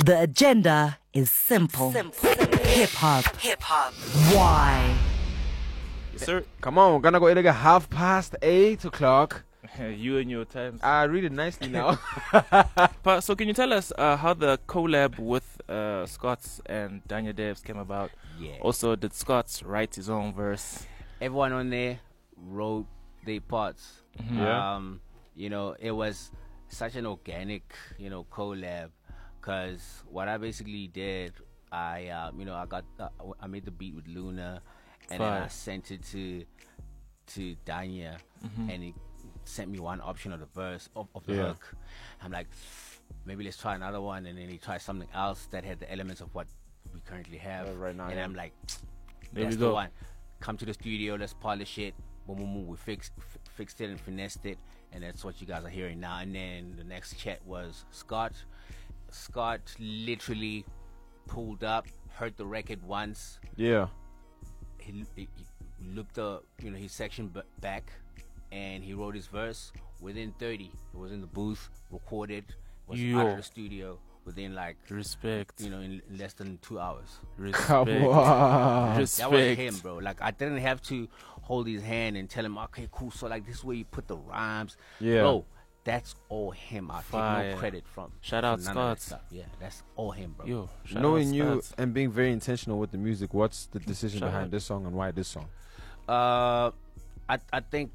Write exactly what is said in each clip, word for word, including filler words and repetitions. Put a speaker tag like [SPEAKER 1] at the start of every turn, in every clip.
[SPEAKER 1] The agenda is simple. simple. Hip hop. Hip hop. Why?
[SPEAKER 2] Yes, sir.
[SPEAKER 3] Come on, we're gonna go at half past eight o'clock.
[SPEAKER 2] You and your times.
[SPEAKER 3] I read it nicely now.
[SPEAKER 2] But, so can you tell us uh, how the collab with uh, Scots and Danya Devs came about?
[SPEAKER 4] Yeah.
[SPEAKER 2] Also, did Scots write his own verse?
[SPEAKER 4] Everyone on there wrote their parts.
[SPEAKER 2] Mm-hmm.
[SPEAKER 3] Yeah.
[SPEAKER 4] Um, you know, it was such an organic, you know, collab. Cause what I basically did, I, uh, you know, I got, uh, I made the beat with Luna, and then I
[SPEAKER 2] Fire.
[SPEAKER 4] sent it to, to Danya,
[SPEAKER 2] Mm-hmm.
[SPEAKER 4] and he sent me one option of the verse of, of the
[SPEAKER 3] Yeah.
[SPEAKER 4] hook. I'm like, maybe let's try another one, and then he tried something else that had the elements of what we currently have.
[SPEAKER 3] Uh, right now,
[SPEAKER 4] and
[SPEAKER 3] yeah.
[SPEAKER 4] I'm like,
[SPEAKER 2] There
[SPEAKER 4] that's
[SPEAKER 2] we
[SPEAKER 4] the
[SPEAKER 2] go.
[SPEAKER 4] one. Come to the studio, let's polish it. Boom, boom, boom. We fixed, f- fixed it and finessed it, and that's what you guys are hearing now. And then the next chat was Scott. Scott literally pulled up, heard the record once.
[SPEAKER 3] Yeah.
[SPEAKER 4] He, he, he looked the, you know, his section b- back, and he wrote his verse within thirty. He was in the booth, recorded, was out
[SPEAKER 2] Yo.
[SPEAKER 4] of the studio within like,
[SPEAKER 2] Respect.
[SPEAKER 4] you know, in less than two hours.
[SPEAKER 2] Respect.
[SPEAKER 3] Come on.
[SPEAKER 2] Respect.
[SPEAKER 4] That was him, bro. Like, I didn't have to hold his hand and tell him, okay, cool. So, like, this is where you put the rhymes.
[SPEAKER 3] Yeah.
[SPEAKER 4] Bro, that's all him. I
[SPEAKER 2] Fire.
[SPEAKER 4] take no credit from.
[SPEAKER 2] Shout
[SPEAKER 4] from
[SPEAKER 2] out
[SPEAKER 4] none of that
[SPEAKER 2] Scots.
[SPEAKER 4] stuff. Yeah, that's all him, bro.
[SPEAKER 2] Yo, shout
[SPEAKER 3] Knowing
[SPEAKER 2] out
[SPEAKER 3] you
[SPEAKER 2] Scots.
[SPEAKER 3] and being very intentional with the music, what's the decision
[SPEAKER 2] Shout
[SPEAKER 3] behind
[SPEAKER 2] out.
[SPEAKER 3] this song and why this song?
[SPEAKER 4] Uh, I I think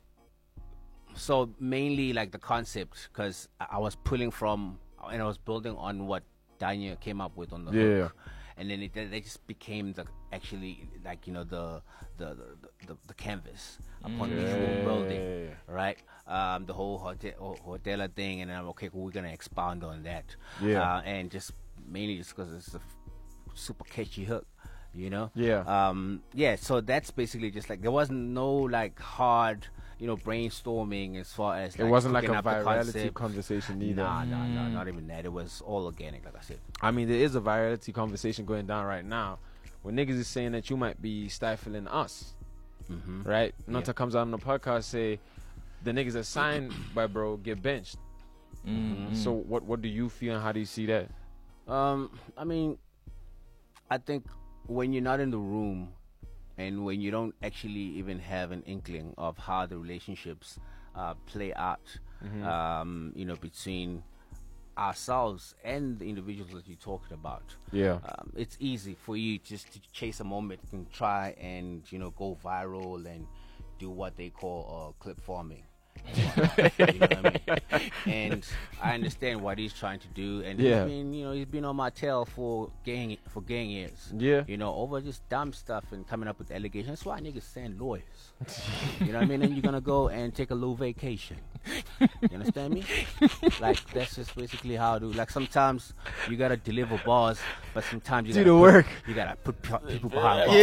[SPEAKER 4] so. Mainly like the concept, because I, I was pulling from and I was building on what Danya came up with on the
[SPEAKER 3] Yeah.
[SPEAKER 4] hook, and then it they just became the actually like you know the the the, the, the canvas upon which we were building, right? Um, the whole hotel hotel thing, and I'm okay. Cool, we're gonna expound on that,
[SPEAKER 3] Yeah.
[SPEAKER 4] uh, and just mainly just because it's a f- super catchy hook. You know,
[SPEAKER 3] Yeah.
[SPEAKER 4] um, yeah. So that's basically just like there wasn't no like hard, you know, brainstorming as far as
[SPEAKER 3] It
[SPEAKER 4] like,
[SPEAKER 3] wasn't like a
[SPEAKER 4] cooking up the
[SPEAKER 3] virality
[SPEAKER 4] concept.
[SPEAKER 3] conversation either.
[SPEAKER 4] Nah, nah, nah, not even that. It was all organic, like I said.
[SPEAKER 3] I mean, there is a virality conversation going down right now where niggas is saying that you might be stifling us,
[SPEAKER 4] Mm-hmm.
[SPEAKER 3] right?
[SPEAKER 4] Yeah.
[SPEAKER 3] Nota comes out on the podcast, say the niggas that signed by bro get benched.
[SPEAKER 2] Mm,
[SPEAKER 3] So what what do you feel and how do you see that?
[SPEAKER 4] Um, I mean, I think when you're not in the room and when you don't actually even have an inkling of how the relationships uh, play out, um, you know, between ourselves and the individuals that you're talking about,
[SPEAKER 3] Yeah.
[SPEAKER 4] um, it's easy for you just to chase a moment and try and, you know, go viral and do what they call uh, clip farming. You know what I mean? And I understand what he's trying to do, and
[SPEAKER 3] Yeah.
[SPEAKER 4] he's been, you know, he's been on my tail for gang for gang years.
[SPEAKER 3] Yeah.
[SPEAKER 4] You know, over just dumb stuff and coming up with allegations. That's why niggas send lawyers. You know what I mean? And you're gonna go and take a little vacation. You understand me? Like that's just basically how I do. Like sometimes you gotta deliver bars, but sometimes you
[SPEAKER 3] Do
[SPEAKER 4] gotta
[SPEAKER 3] the
[SPEAKER 4] put-
[SPEAKER 3] work.
[SPEAKER 4] You gotta put pe- people behind bars.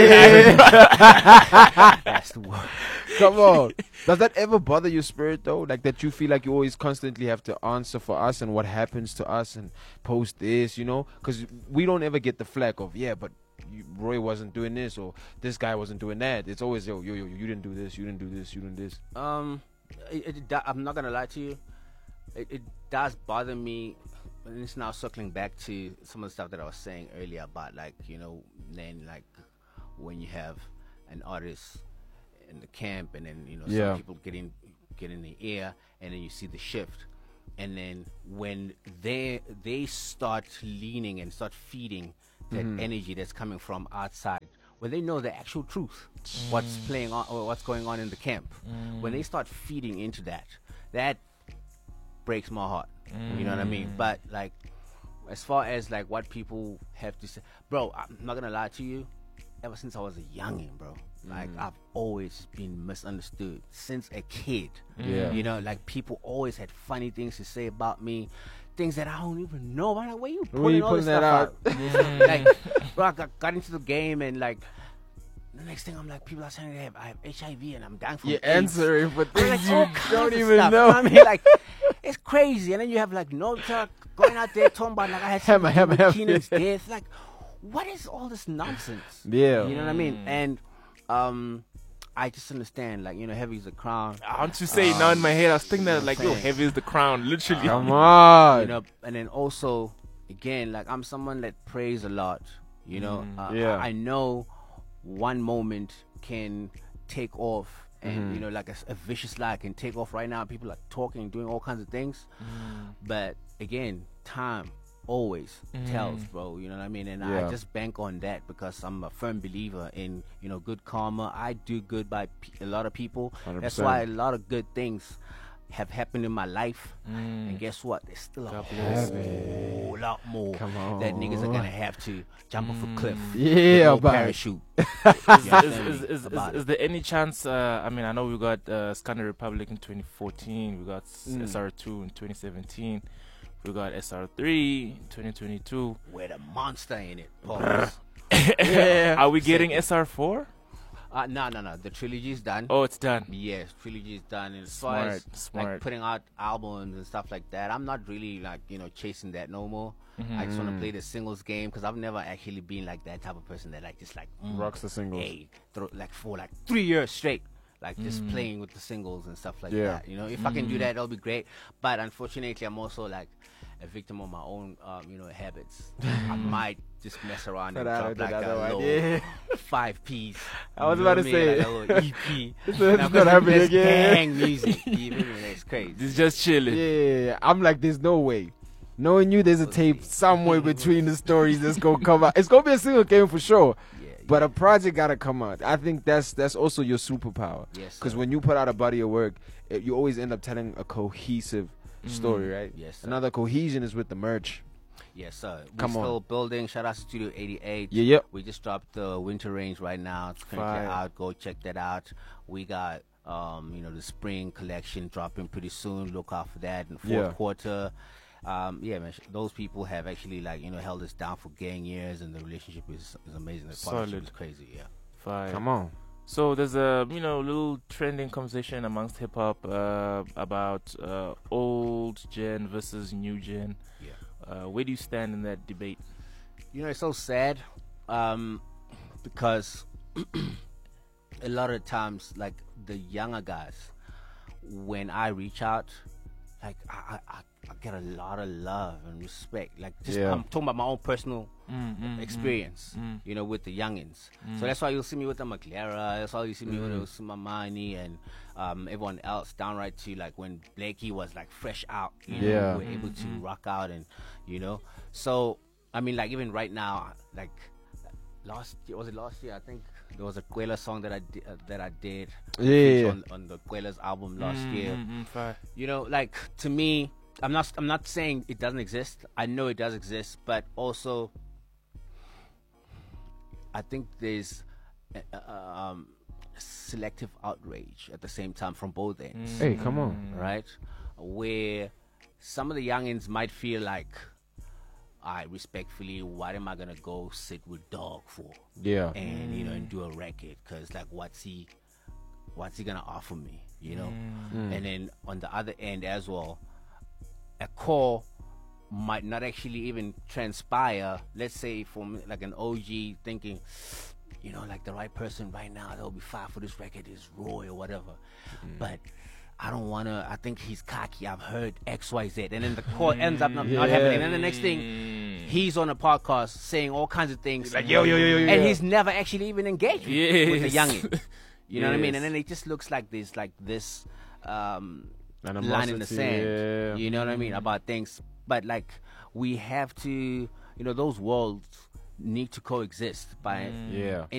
[SPEAKER 3] Yeah.
[SPEAKER 4] That's the work.
[SPEAKER 3] Come on. Does that ever bother your spirit though? Like that you feel like you always constantly have to answer for us and what happens to us and post this, you know? Because we don't ever get the flack of, yeah, but you, Roy wasn't doing this or this guy wasn't doing that. It's always, yo, yo, yo, you didn't do this, you didn't do this, you didn't this.
[SPEAKER 4] Um, it, it, do- I'm not gonna lie to you. It, it does bother me, and it's now circling back to some of the stuff that I was saying earlier about, like, you know, then like when you have an artist in the camp, and then you know
[SPEAKER 3] Yeah.
[SPEAKER 4] some people get in get in the ear, and then you see the shift, and then when they they start leaning and start feeding that energy that's coming from outside, when they know the actual truth, what's playing on or what's going on in the camp, when they start feeding into that, that breaks my heart. You know what I mean? But like, as far as like what people have to say, bro, I'm not gonna lie to you. Ever since I was a youngin', bro, like I've always been misunderstood since a kid.
[SPEAKER 3] Yeah.
[SPEAKER 4] You know, like people always had funny things to say about me, things that I don't even know. I'm like, where you
[SPEAKER 3] Where
[SPEAKER 4] pulling
[SPEAKER 3] you
[SPEAKER 4] all
[SPEAKER 3] pulling
[SPEAKER 4] this
[SPEAKER 3] that
[SPEAKER 4] stuff out? Like, bro, I got, got into the game, and like the next thing I'm like, people are saying I have, I have H I V and I'm dying from
[SPEAKER 3] You're
[SPEAKER 4] AIDS.
[SPEAKER 3] answering for
[SPEAKER 4] I'm
[SPEAKER 3] things
[SPEAKER 4] like,
[SPEAKER 3] you
[SPEAKER 4] all kinds
[SPEAKER 3] don't
[SPEAKER 4] of
[SPEAKER 3] even
[SPEAKER 4] stuff,
[SPEAKER 3] know.
[SPEAKER 4] You know what I mean? Like, it's crazy. And then you have like Nota going out there talking about like I had
[SPEAKER 3] Hammer,
[SPEAKER 4] something to do
[SPEAKER 3] hammer,
[SPEAKER 4] with
[SPEAKER 3] hammer.
[SPEAKER 4] Keenan's death. Like, what is all this nonsense?
[SPEAKER 3] Yeah.
[SPEAKER 4] You know what I mean? And um, I just understand, like, you know, Heavy's the crown.
[SPEAKER 2] I want to say now in my head, I was thinking that like, yo,
[SPEAKER 4] saying.
[SPEAKER 2] heavy is the crown, literally.
[SPEAKER 3] Come on.
[SPEAKER 4] You know, and then also again, like I'm someone that prays a lot. You know,
[SPEAKER 2] Mm.
[SPEAKER 4] uh,
[SPEAKER 3] Yeah.
[SPEAKER 4] I, I know one moment can take off, and
[SPEAKER 3] Mhm.
[SPEAKER 4] you know, like a, s- a vicious lie can take off right now. People are talking, doing all kinds of things,
[SPEAKER 2] Mm.
[SPEAKER 4] but again, time always tells,
[SPEAKER 2] Mm.
[SPEAKER 4] bro. You know what I mean? And
[SPEAKER 3] Yeah.
[SPEAKER 4] I just bank on that because I'm a firm believer in, you know, good karma. I do good by pe- a lot of people.
[SPEAKER 3] one hundred
[SPEAKER 4] That's
[SPEAKER 3] percent.
[SPEAKER 4] why a lot of good things have happened in my life.
[SPEAKER 2] Mm.
[SPEAKER 4] And guess what? There's still a
[SPEAKER 2] God bless.
[SPEAKER 4] whole lot more
[SPEAKER 3] Come
[SPEAKER 4] that niggas are
[SPEAKER 3] on.
[SPEAKER 4] gonna have to jump off a cliff.
[SPEAKER 3] Mm. Yeah,
[SPEAKER 4] with no
[SPEAKER 3] but-
[SPEAKER 4] parachute.
[SPEAKER 2] Is,
[SPEAKER 4] You
[SPEAKER 2] is,
[SPEAKER 4] understand
[SPEAKER 2] is,
[SPEAKER 4] me
[SPEAKER 2] is, is,
[SPEAKER 4] about
[SPEAKER 2] is
[SPEAKER 4] it?
[SPEAKER 2] there any chance? Uh, I mean, I know we got uh, Scandal Republic in twenty fourteen. We got s-
[SPEAKER 3] Mm.
[SPEAKER 2] S R two in twenty seventeen. We got S R three in twenty twenty-two.
[SPEAKER 4] With a monster in it. Pause.
[SPEAKER 3] Yeah.
[SPEAKER 2] Are we getting S R four?
[SPEAKER 4] uh, no, no, no. The trilogy is done.
[SPEAKER 2] Oh, it's done.
[SPEAKER 4] Yes, trilogy is done. And as far as
[SPEAKER 2] Smart, smart.
[SPEAKER 4] like putting out albums and stuff like that, I'm not really like you know chasing that no more.
[SPEAKER 2] Mm-hmm.
[SPEAKER 4] I just want to play the singles game because I've never actually been like that type of person that like just like mm,
[SPEAKER 3] Rocks the singles.
[SPEAKER 4] Hey, throw, like for like three years straight, like just playing with the singles and stuff like
[SPEAKER 3] Yeah.
[SPEAKER 4] that. You know, if I can do that, that'll be great. But unfortunately, I'm also like a victim of my own, um, you know, habits. I might just mess around and
[SPEAKER 3] But I
[SPEAKER 4] drop
[SPEAKER 3] don't
[SPEAKER 4] like
[SPEAKER 3] think I
[SPEAKER 4] a
[SPEAKER 3] know
[SPEAKER 4] little
[SPEAKER 3] idea.
[SPEAKER 4] five piece.
[SPEAKER 3] I was
[SPEAKER 4] you know
[SPEAKER 3] about
[SPEAKER 4] what
[SPEAKER 3] to
[SPEAKER 4] I mean?
[SPEAKER 3] say.
[SPEAKER 4] Like a little E P.
[SPEAKER 3] It's
[SPEAKER 4] Now,
[SPEAKER 3] not
[SPEAKER 4] 'cause
[SPEAKER 3] gonna happen
[SPEAKER 4] it's
[SPEAKER 3] again.
[SPEAKER 4] gang music. You feel me? It's crazy.
[SPEAKER 2] It's just chilling.
[SPEAKER 3] Yeah, I'm like, there's no way. Knowing you, there's a tape somewhere between the stories that's gonna come out. It's gonna be a single game for sure,
[SPEAKER 4] Yeah,
[SPEAKER 3] but a project gotta come out. I think that's that's also your superpower.
[SPEAKER 4] Yes,
[SPEAKER 3] Because
[SPEAKER 4] sir.
[SPEAKER 3] when you put out a body of work, it, you always end up telling a cohesive
[SPEAKER 2] Mm.
[SPEAKER 3] story, right?
[SPEAKER 4] Yes, sir.
[SPEAKER 3] Another cohesion is with the merch.
[SPEAKER 4] Yes, sir. We're
[SPEAKER 3] Come on.
[SPEAKER 4] still building. Shout out to Studio eighty-eight.
[SPEAKER 3] Yeah, yep.
[SPEAKER 4] We just dropped the winter range right now. It's currently
[SPEAKER 3] Fire.
[SPEAKER 4] out. Go check that out. We got um, you know, the spring collection dropping pretty soon. Look out for that in fourth
[SPEAKER 3] Yeah.
[SPEAKER 4] quarter. Um, yeah, man. sh- Those people have actually like you know held us down for gang years, and the relationship is, is amazing. The partnership
[SPEAKER 2] Solid.
[SPEAKER 4] is crazy. Yeah.
[SPEAKER 2] Fine.
[SPEAKER 3] Come on.
[SPEAKER 2] So there's a you know little trending conversation amongst hip hop uh, about uh, old gen versus new gen.
[SPEAKER 4] Yeah.
[SPEAKER 2] Uh, where do you stand in that debate?
[SPEAKER 4] You know, it's so sad um, because a lot of times, like the younger guys, when I reach out, like I, I, I I get a lot of love and respect. Like just
[SPEAKER 3] Yeah.
[SPEAKER 4] I'm talking about my own personal
[SPEAKER 2] Mm, mm,
[SPEAKER 4] experience,
[SPEAKER 2] mm.
[SPEAKER 4] you know, with the youngins. So that's why you'll see me with the McLaren. That's why you see me
[SPEAKER 3] Mm.
[SPEAKER 4] with the Sumamani and um, everyone else. Downright to like when Blakey was like fresh out, you know,
[SPEAKER 3] Yeah.
[SPEAKER 4] we were able to rock out and you know. So I mean, like even right now, like last year was it last year? I think there was a Quella song that I did, uh, that I did
[SPEAKER 3] Yeah.
[SPEAKER 4] on, on the Quella's album last
[SPEAKER 2] Mm,
[SPEAKER 4] year.
[SPEAKER 2] mm, mm, fine.
[SPEAKER 4] You know, like to me, I'm not I'm not saying it doesn't exist. I know it does exist, but also I think there's uh, uh, um, selective outrage at the same time from both ends,
[SPEAKER 3] Hey, come on.
[SPEAKER 4] right? Where some of the youngins might feel like, I respectfully, what am I gonna go sit with Dog for?
[SPEAKER 3] Yeah.
[SPEAKER 4] And you know, and do a record, cause like, what's he, what's he gonna offer me? You know, and then on the other end as well, a call might not actually even transpire. Let's say from like an O G thinking, you know, like the right person right now that will be fine for this record is Roy or whatever. But I don't want to, I think he's cocky. I've heard X, Y, Z. And then the call ends up not, not
[SPEAKER 3] Yeah.
[SPEAKER 4] happening. And then the next thing, he's on a podcast saying all kinds of things.
[SPEAKER 3] Like, yo, yo, yo, yo,
[SPEAKER 4] And
[SPEAKER 3] yeah.
[SPEAKER 4] he's never actually even engaged with- with the
[SPEAKER 2] Yes.
[SPEAKER 4] youngin. You know what I mean?
[SPEAKER 2] Yes.
[SPEAKER 4] And then it just looks like this, like this um,
[SPEAKER 3] Animosity,
[SPEAKER 4] line in the sand.
[SPEAKER 3] yeah.
[SPEAKER 4] You know what I mean? About things. But like, we have to, you know, those worlds need to coexist by
[SPEAKER 3] Yeah.